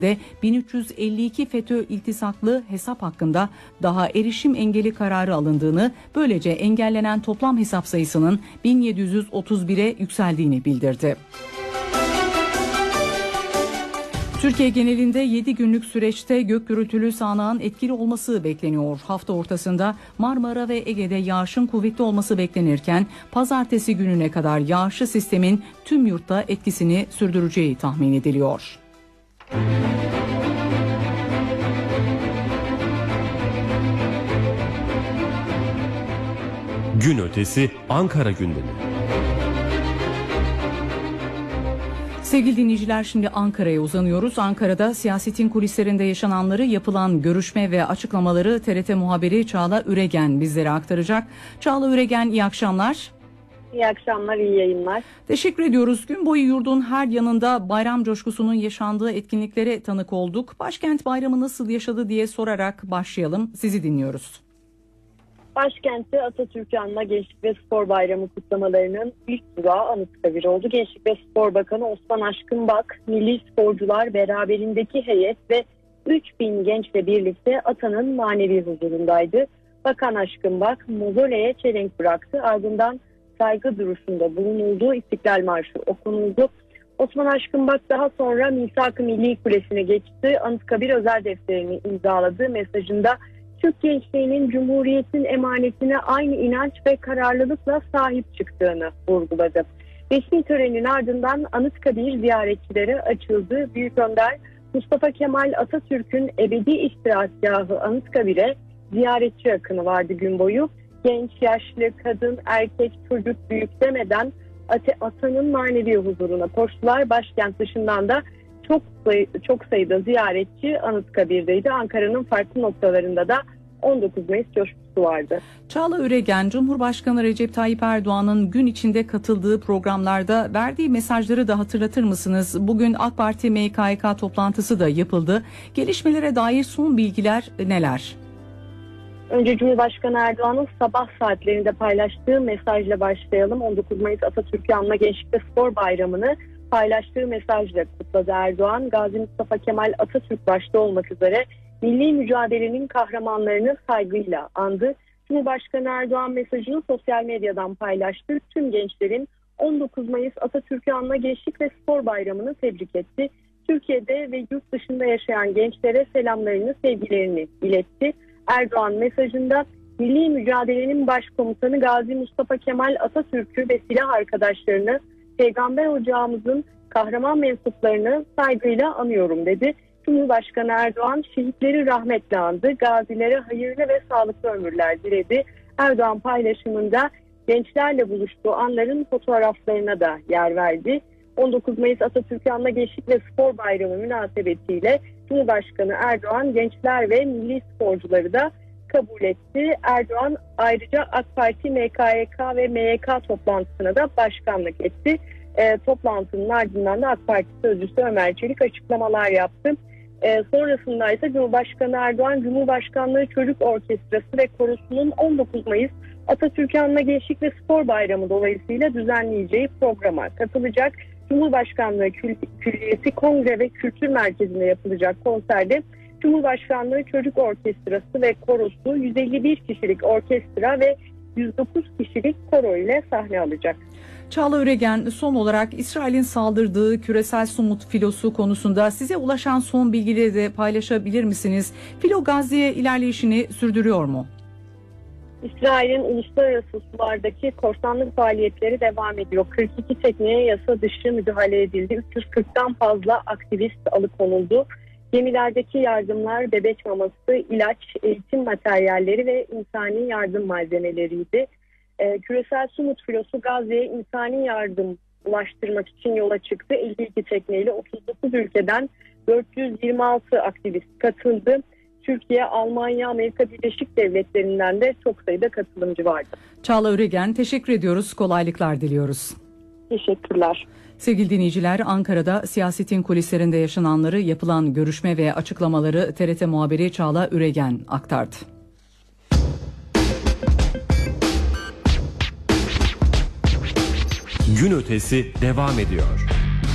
de 1352 FETÖ iltisaklı hesap hakkında daha erişim engeli kararı alındığını, böylece engellenen toplam hesap sayısının 1731'e yükseldiğini bildirdi. Türkiye genelinde 7 günlük süreçte gök gürültülü sağanağın etkili olması bekleniyor. Hafta ortasında Marmara ve Ege'de yağışın kuvvetli olması beklenirken pazartesi gününe kadar yağışlı sistemin tüm yurtta etkisini sürdüreceği tahmin ediliyor. Gün ötesi Ankara gündemi. Sevgili dinleyiciler, şimdi Ankara'ya uzanıyoruz. Ankara'da siyasetin kulislerinde yaşananları, yapılan görüşme ve açıklamaları TRT muhabiri Çağla Üregen bizlere aktaracak. Çağla Üregen, iyi akşamlar. İyi akşamlar, iyi yayınlar. Teşekkür ediyoruz. Gün boyu yurdun her yanında bayram coşkusunun yaşandığı etkinliklere tanık olduk. Başkent bayramı nasıl yaşadı diye sorarak başlayalım. Sizi dinliyoruz. Başkentte Atatürk'ü anma Gençlik ve Spor Bayramı kutlamalarının ilk durağı Anıtkabir oldu. Gençlik ve Spor Bakanı Osman Aşkınbak, milli sporcular, beraberindeki heyet ve 3000 gençle birlikte Atanın manevi huzurundaydı. Bakan Aşkınbak mozoleye çelenk bıraktı. Ardından saygı duruşunda bulunuldu. İstiklal Marşı okunuldu. Osman Aşkınbak daha sonra Misak-ı Milli Kulesi'ne geçti. Anıtkabir özel defterini imzaladı. Mesajında Türk gençliğinin Cumhuriyet'in emanetine aynı inanç ve kararlılıkla sahip çıktığını vurguladı. Resmi törenin ardından Anıtkabir ziyaretçilere açıldı. Büyük Önder Mustafa Kemal Atatürk'ün ebedi istirahatgahı Anıtkabir'e ziyaretçi akını vardı gün boyu. Genç, yaşlı, kadın, erkek, çocuk, büyük demeden Atanın manevi huzuruna koştular. Başkent dışından da çok sayıda ziyaretçi Anıtkabir'deydi. Ankara'nın farklı noktalarında da 19 Mayıs coşkusu vardı. Çağla Üregen, Cumhurbaşkanı Recep Tayyip Erdoğan'ın gün içinde katıldığı programlarda verdiği mesajları da hatırlatır mısınız? Bugün AK Parti MKYK toplantısı da yapıldı. Gelişmelere dair son bilgiler neler? Önce Cumhurbaşkanı Erdoğan'ın sabah saatlerinde paylaştığı mesajla başlayalım. 19 Mayıs Atatürk'ü anma Gençlik ve Spor Bayramı'nı paylaştığı mesajla kutladı Erdoğan. Gazi Mustafa Kemal Atatürk başta olmak üzere milli mücadelenin kahramanlarını saygıyla andı. Cumhurbaşkanı Erdoğan mesajını sosyal medyadan paylaştı. Tüm gençlerin 19 Mayıs Atatürk'ü anma Gençlik ve Spor Bayramı'nı tebrik etti. Türkiye'de ve yurt dışında yaşayan gençlere selamlarını, sevgilerini iletti. Erdoğan mesajında milli mücadelenin başkomutanı Gazi Mustafa Kemal Atatürk'ü ve silah arkadaşlarını, Peygamber ocağımızın kahraman mensuplarını saygıyla anıyorum dedi. Cumhurbaşkanı Erdoğan şehitleri rahmetle andı, gazilere hayırlı ve sağlıklı ömürler diledi. Erdoğan paylaşımında gençlerle buluştuğu anların fotoğraflarına da yer verdi. 19 Mayıs Atatürk'ü anma Gençlik ve Spor Bayramı münasebetiyle Cumhurbaşkanı Erdoğan gençler ve milli sporcuları da kabul etti. Erdoğan ayrıca AK Parti, MKYK ve MYK toplantısına da başkanlık etti. Toplantının ardından da AK Parti sözcüsü Ömer Çelik açıklamalar yaptı. Sonrasında ise Cumhurbaşkanı Erdoğan, Cumhurbaşkanlığı Çocuk Orkestrası ve Korosu'nun 19 Mayıs Atatürk'ü anma Gençlik ve Spor Bayramı dolayısıyla düzenleyeceği programa katılacak. Cumhurbaşkanlığı Külliyesi Kongre ve Kültür Merkezi'nde yapılacak konserde Cumhurbaşkanlığı Çocuk Orkestrası ve Korosu 151 kişilik orkestra ve 109 kişilik koro ile sahne alacak. Çağla Üregen, son olarak İsrail'in saldırdığı küresel somut filosu konusunda size ulaşan son bilgileri de paylaşabilir misiniz? Filo Gazze'ye ilerleyişini sürdürüyor mu? İsrail'in uluslararası sulardaki korsanlık faaliyetleri devam ediyor. 42 tekneye yasa dışı müdahale edildi. 340'tan fazla aktivist alıkonuldu. Gemilerdeki yardımlar bebek maması, ilaç, eğitim materyalleri ve insani yardım malzemeleriydi. Küresel Sumut filosu Gazze'ye insani yardım ulaştırmak için yola çıktı. 52 tekneyle 39 ülkeden 426 aktivist katıldı. Türkiye, Almanya, Amerika Birleşik Devletleri'nden de çok sayıda katılımcı vardı. Çağla Üregen, teşekkür ediyoruz. Kolaylıklar diliyoruz. Teşekkürler. Sevgili dinleyiciler, Ankara'da siyasetin kulislerinde yaşananları, yapılan görüşme ve açıklamaları TRT muhabiri Çağla Üregen aktardı. Gün ötesi devam ediyor.